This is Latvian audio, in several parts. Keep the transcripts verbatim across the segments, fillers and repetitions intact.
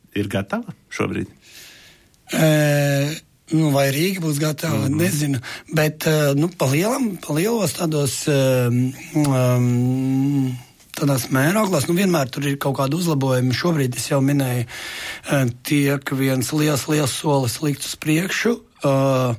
ir gatava šobrīd? E, nu, vai Rīga būs gatava, mm-hmm. nezinu. Bet, nu, pa lielam, pa lielos tādos, um, tādās mēroglās, nu, vienmēr tur ir kaut kāda uzlabojuma. Šobrīd es jau minēju, tiek viens liels, liels solis likt uz priekšu. Uh,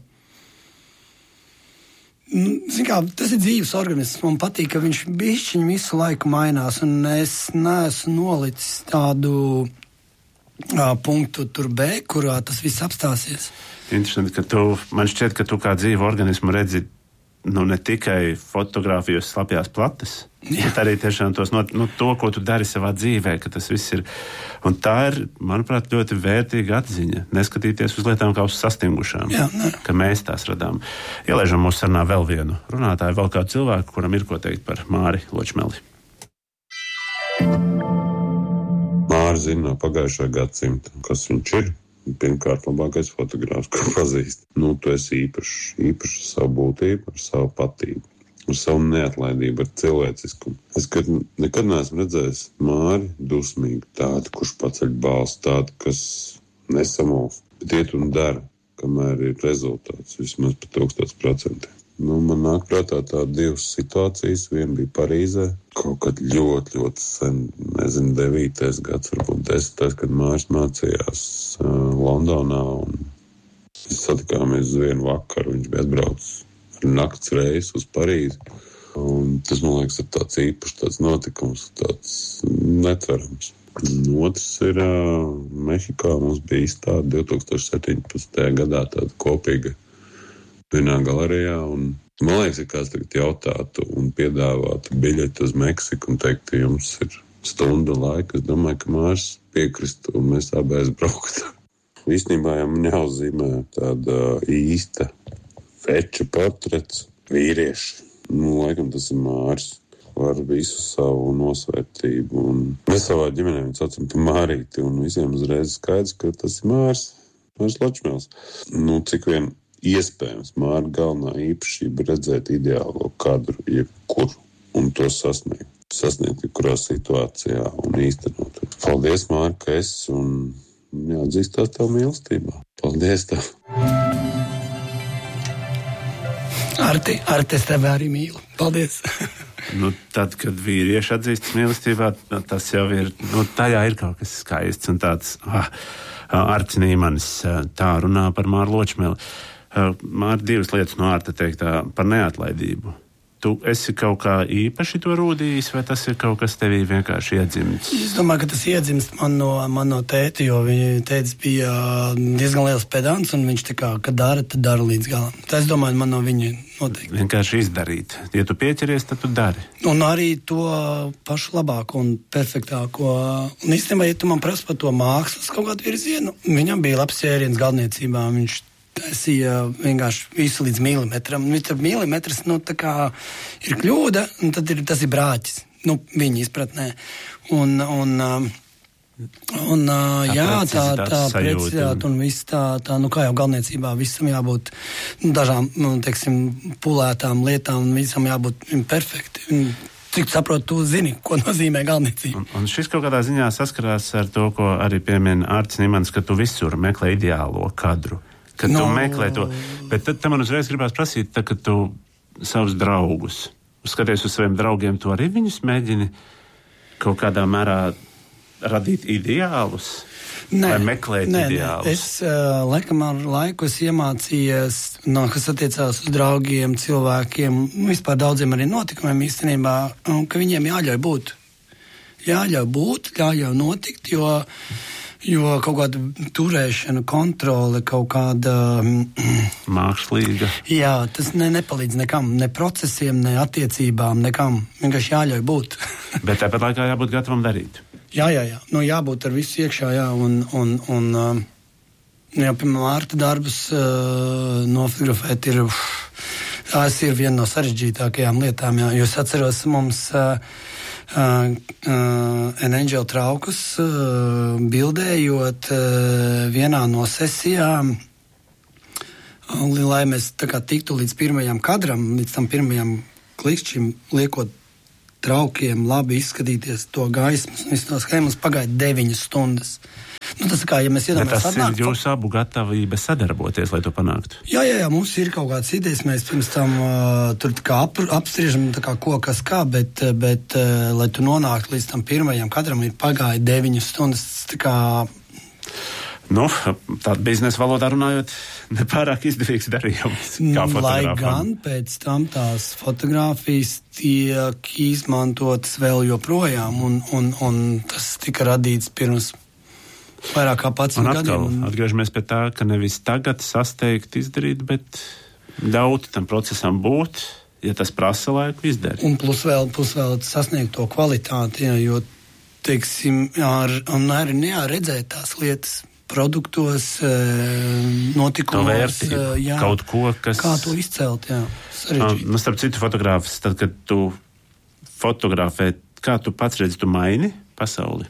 Zin kā, tas ir dzīves organisms. Man patīk, ka viņš bišķiņ visu laiku mainās, un es neesmu nolicis tādu uh, punktu tur B, kurā tas viss apstāsies. Interesanti, ka tu, man šķiet, ka tu kā dzīvu organismu redzi, nu, ne tikai fotogrāfijos slapjās plates, jā. Bet arī tiešām tos, no, nu, to, ko tu dari savā dzīvē, ka tas viss ir. Un tā ir, manuprāt, ļoti vērtīga atziņa. Neskatīties uz lietām kā uz sastingušām, jā, ka mēs tās radām. Ielaižam mūsu sarunā vēl vienu runātāju, vēl kādu cilvēku, kuram ir ko teikt par Māri Ločmeli. Māri zina no pagājušā gadsimta, kas viņš ir. Pirmkārt, labākais fotogrāfs, ko pazīst. Nu, tu esi īpašs, īpašs ar savu būtību, ar savu patību, ar savu neatlaidību, ar cilvēciskumu. Es kad, nekad neesmu redzējis Māri dusmīgu, tādu, kurš paceļ balstu, tādu, kas nesamulst, bet iet un dara, kamēr ir rezultāts, vismaz pa tūkstots procentiem. Nu, man nāk prātā tā divas situācijas. Viena bija Parīzē, kaut kad ļoti, ļoti sen, nezinu, devītais gads, varbūt desmitais, kad Māris mācījās uh, Londonā, un mēs satikāmies uz vienu vakaru. Viņš bija atbraucis ar nakts reisu uz Parīzi, un tas, man liekas, ir tāds īpašs tāds notikums, tāds netverams. Un otrs ir uh, Mehikā, mums bija izstāde divtūkstoš septiņpadsmitajā gadā tāda kopīga vienā galerijā, un man liekas, ja kāds tagad jautātu un piedāvātu biļeti uz Meksiku un teikt, jums ir stunda laika, es domāju, ka Mārs piekristu un mēs abi aizbrauktu. Īstenībā jau man jāuzzīmē tāda īsta feča portrets vīrieši. Nu, laikam tas ir Mārs ar visu savu nosvērtību, un mēs savā ģimenē viņu saucam par Mārīti, un visiem uzreiz skaidrs, ka tas ir Mārs, Mārs Ločmels. Nu, cik vien iespējams, Māra galvenā īpašība redzēt ideālo kadru, jebkur, un to sasniegt. Sasniegt jebkurā situācijā un īstenot. Paldies, Māra, ka esi un jāatzīstās tev mīlestībā. Paldies tev! Arti, Arti, es tevi arī mīlu. Paldies! Nu, tad, kad vīrieši atzīstas mīlestībā, tas jau ir, nu, tajā ir kaut kas skaists un tāds, ah, Arts Nīmanis tā runā par Māru Ločmeli. Māri, divas lietas no Ārta teiktā par neatlaidību. Tu esi kaut kā īpaši to rūdījis, vai tas ir kaut kas tevī vienkārši iedzimts? Es domāju, ka tas iedzimst man no, man no tēti, jo viņa tētis bija diezgan liels pedants, un viņš tā kā, kad dara, tad dara līdz galam. Tā es domāju, man no viņa noteikti. Vienkārši izdarīt. Ja tu pieķeries, tad tu dari. Un arī to pašu labāko un perfektāko. Un īstenībā, ja tu man prasa par to mākslas kaut kādu virzienu, viņam bija labs jēriens galdniecībā, viņš taisīja vienkārši visu līdz milimetram. Milimetrs, nu, tā kā ir kļūda, un tad ir, tas ir brāķis. Nu, viņa izpratnē. Un, un, un tā jā, tā, tā precizitāte un viss tā, tā, nu, kā jau galvniecībā, visam jābūt nu, dažām, nu, teiksim, pulētām lietām, un visam jābūt perfekti. Un, cik saprotu, tu zini, ko nozīmē galvniecība. Un, un šis kaut kādā ziņā saskarās ar to, ko arī piemina Ārts Nīmans, ka tu visur meklē ideālo kadru. Kad no. tu meklē to. Bet tad man uzreiz gribās prasīt, tā, ka tu savus draugus, skaties uz saviem draugiem, tu arī viņus mēģini kaut kādā mērā radīt ideālus? Nē, vai meklēt nē, ideālus? Nē. Es, uh, laikam, ar laiku es iemācījies, no, kas attiecās uz draugiem, cilvēkiem, vispār daudziem arī notikumiem īstenībā, ka viņiem jāļauj būt. Jāļauj būt, jāļauj notikt, jo Jo kaut kāda turēšana, kontrole, kaut kāda mākslīga. Jā, tas ne, nepalīdz nekam, ne procesiem, ne attiecībām, nekam. Vienkārši jāļauj būt. Bet tāpat laikā jābūt gatavam darīt. Jā, jā, jā. Nu, jābūt ar visu iekšā, jā. Un, un, un jā, piemēram, Ārta darbus uh, nofotografēt ir, tās ir viena no sarežģītākajām lietām, jā. Jo es atceros mums... Uh, Uh, uh, An Angel traukus uh, bildējot uh, vienā no sesijām, uh, lai mēs tā kā tiktu līdz pirmajam kadram, līdz tam pirmajam klikšķim, liekot traukiem labi izskatīties to gaismas un visu to schēmas, pagaida deviņas stundas. Nu, tas kā, ja mēs iedomājamies, tas atnāk, ir jūsu abu gatavība sadarboties, lai to panāktu. Jā, jā, jā, mums ir kaut kāds idejas, mēs pirms tam uh, tur tā kā ap, apstriežam tā kā ko, kas kā, bet, bet uh, lai tu nonāktu līdz tam pirmajam, katram ir pagāja deviņas stundas, tā kā... Nu, tāda biznesa valodā runājot, nepārāk izdevīgs darījums. Lai gan pēc tam tās fotogrāfijas tiek izmantotas vēl joprojām, un, un, un tas tika radīts pirms vairāk kā pats gadiem. Un atgriežamies pie tā, ka nevis tagad sasteigt izdarīt, bet ļaut tam procesam būt, ja tas prasa laiku izdarīt. Un plus vēl, plus vēl sasniegt to kvalitāti, jā, jo, teiksim, ar, un arī neāredzēt tās lietas produktos, notikumos, jā, kaut ko, kas... Kā to izcelt, jā, sarežģīt. Nu, starp citu fotogrāfus, tad, kad tu fotografē, kā tu pats redzi, tu maini pasauli?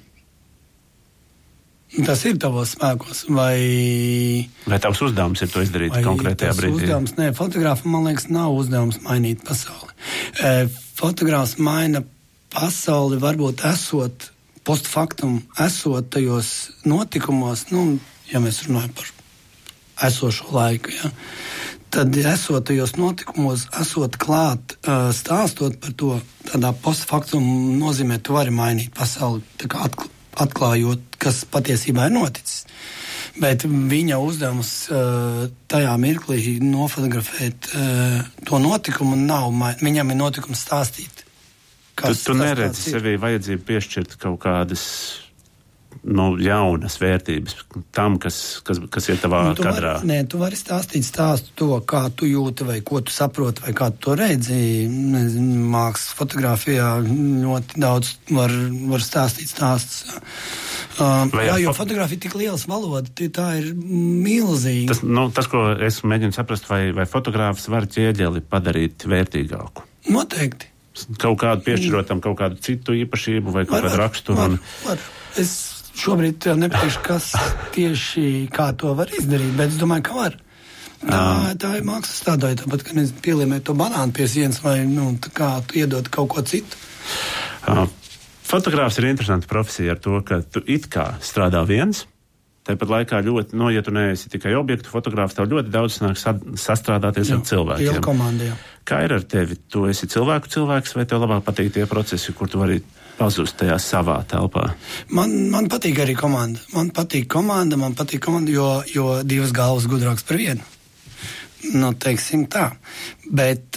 Tas ir tavos spēkos, vai... Vai tavs uzdevums ir to izdarīt konkrētajā brīdī? Uzdevums, nē, fotogrāfam, man liekas, nav uzdevums mainīt pasauli. E, fotogrāfs maina pasauli, varbūt esot post faktum, esot tajos notikumos, nu, ja mēs runājam par esošo laiku, ja, tad esot tajos notikumos, esot klāt, stāstot par to, tādā post faktum nozīmē, tu vari mainīt pasauli, tā kā atklājot, kas patiesībā ir noticis. Bet viņa uzdevums tajā mirklī nofotografēt to notikumu nav, viņam ir notikums stāstīt. Kas, tu tu neredzi sevī vajadzību piešķirt kaut kādas nu, jaunas vērtības tam, kas, kas, kas ir tavā nu, kadrā. Vari, nē, tu vari stāstīt stāstu to, kā tu jūti, vai ko tu saproti, vai kā tu to redzi. Mākslas fotografijā ļoti daudz var, var stāstīt stāstus. Uh, jā, jo fot... fotografija ir tik liels valoda, tā ir milzīga. Tas, nu, tas ko es mēģinu saprast, vai, vai fotogrāfs var ķieģeli padarīt vērtīgāku? Noteikti. Kaut kādu piešķirotam, kaut kādu citu īpašību vai kaut var, kādu raksturu. Var, un... var. Es šobrīd nepatīšu, kas tieši kā to var izdarīt, bet es domāju, ka var. Tā, tā ir mākslas stādāja, tāpat, ka nezinu, pieliemēt to banānu pie sienas vai, nu, tā kā tu iedod kaut ko citu. Uh, fotogrāfs ir interesanta profesija ar to, ka tu it kā strādā viens, tāpat laikā ļoti, nu, ja tu neesi tikai objektu fotogrāfs, tev ļoti daudz sanāk sastrādāties jā, ar cilvēkiem. Liela komanda, jā. Kā ir ar tevi? Tu esi cilvēku cilvēks, vai tev labāk patīk tie procesi, kur tu vari pazust tajā savā telpā? Man, man patīk arī komanda. Man patīk komanda, man patīk komanda, jo, jo divas galvas gudrāks par vienu. Nu, teiksim tā. Bet,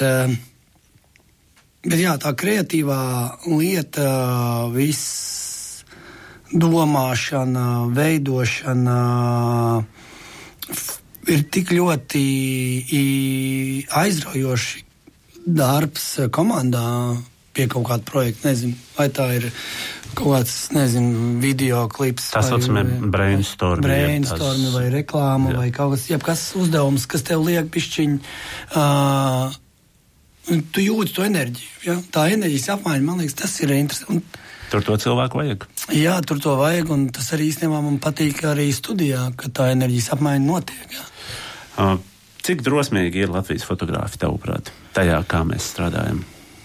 bet jā, tā kreatīvā lieta, viss domāšana, veidošana ir tik ļoti aizraujoši darbs komandā pie kaut kāda projekta, nezinu, vai tā ir kaut kāds, nezinu, video klips. Tas saucamē brainstormi. Brainstormi vai reklāma jā. Vai kaut kas, jebkas uzdevums, kas tev liek pišķiņ, uh, tu jūti to enerģiju, ja? Tā enerģijas apmaiņa, man liekas, tas ir interesanti. Tur to cilvēku vajag. Jā, tur to vajag, un tas arī īstenībā man patīk arī studijā, ka tā enerģijas apmaiņa notiek, jā. Uh, cik drosmīgi ir Latvijas fotogrāfi, tavuprāt, tajā, kā mēs strādājam?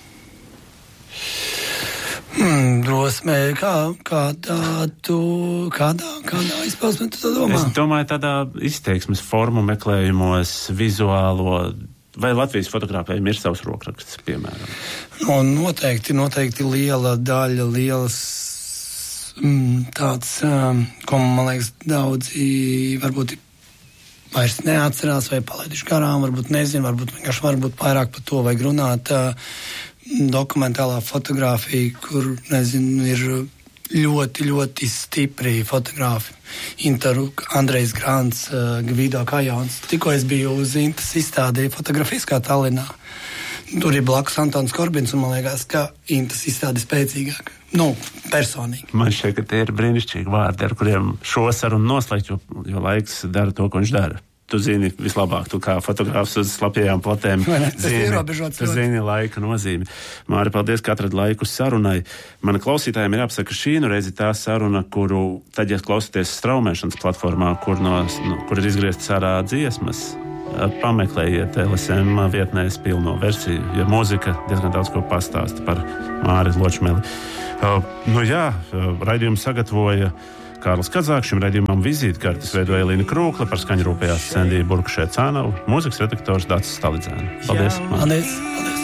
Hmm, drosmē, kā, kādā tu, kādā, kādā izpausmē tu to domā? Es domāju tādā izteiksmes formu meklējumos, vizuālo, vai Latvijas fotogrāfējiem ir savs rokraksts, piemēram? No, noteikti, noteikti liela daļa, lielas mm, tāds, um, ko man liekas daudzi varbūt vairs neatcerās vai palaiduši garām, varbūt nezinu, varbūt vienkārši varbūt vairāk par to vajag runāt. Uh, dokumentālā fotogrāfija, kur, nezinu, ir ļoti, ļoti stipri fotografi. Interuk, Andrejs Grants, uh, Gvido Kajons. Tikko es biju uz Intas izstādī fotografiskā Tallinā. Tur ir blakus Antons Korbins, un man liekas, ka Intas izstāde spēcīgāk. Nu, personīgi. Man šķiet, ka tie ir brīnišķīgi vārdi, ar kuriem šo sarunu noslēgt, jo, jo laiks dara to, ko viņš dara. Tu zini vislabāk, tu kā fotogrāfs uz slapjajām platēm zini, tu zini laika nozīmi. Māri, paldies, ka atradi laiku sarunai. Mana klausītājiem ir jāpasaka, šī nu reizi tā saruna, kuru tad, ja klausieties straumēšanas platformā, kur, no, no, kur ir izgrieztas ārā dziesmas, pameklējiet L S M vietnēs pilno versiju, jo mūzika diezgan daudz ko pastāsta par Māri Ločmeli. Uh, nu jā, raidījumu sagatavoja Kārlis Kazāks, šim raidījumam vizītkartes veidoja Elīna Krūkle, par skaņu rūpējās Sendija Burkšē Cānova, mūzikas redaktors Dācis Stalidzēna. Paldies! Jā, paldies, paldies.